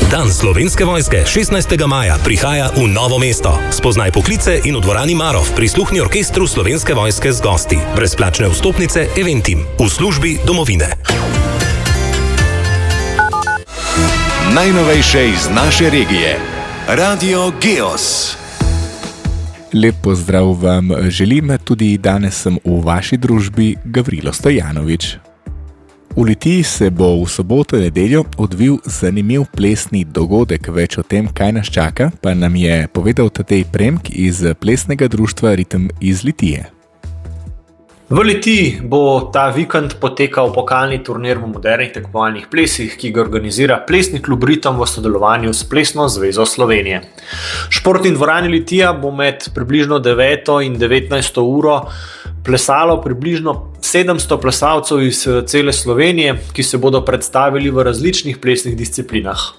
Dan Slovenske vojske 16. maja prihaja v Novo mesto. Spoznaj poklice in v dvorani Marof prisluhni orkestru Slovenske vojske z gosti. Brezplačne vstopnice Eventim v službi domovine. Najnovejše iz naše regije. Radio Geos. Lep pozdrav vam želim, tudi danes sem v vaši družbi Gavrilo Stojanovič. V Litiji se bo v soboto in nedeljo odvil zanimiv plesni dogodek. Več o tem, kaj nas čaka, pa nam je povedal Tadej Premk iz plesnega društva Ritem iz Litije. V Litiji bo ta vikend potekal pokalni turnir v modernih tekmovalnih plesih, ki ga organizira plesni klub Ritem v sodelovanju s Plesno zvezo Slovenije. Športni dvorani Litija bo med približno 9. in 19. uro plesalo približno 700 plesalcev iz cele Slovenije, ki se bodo predstavili v različnih plesnih disciplinah.